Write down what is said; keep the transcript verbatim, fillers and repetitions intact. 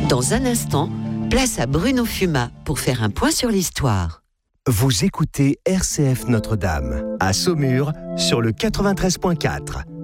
Dans un instant, place à Bruno Fuma pour faire un point sur l'histoire. Vous écoutez R C F Notre-Dame, à Saumur, sur le quatre-vingt-treize point quatre.